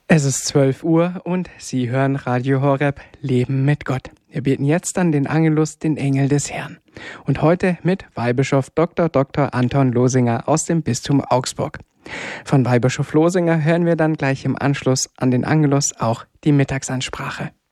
Es ist 12 Uhr und Sie hören Radio Horeb Leben mit Gott. Wir beten jetzt an den Angelus, den Engel des Herrn. Und heute mit Weihbischof Dr. Dr. Anton Losinger aus dem Bistum Augsburg. Von Weihbischof Losinger hören wir dann gleich im Anschluss an den Angelus auch die Mittagsansprache.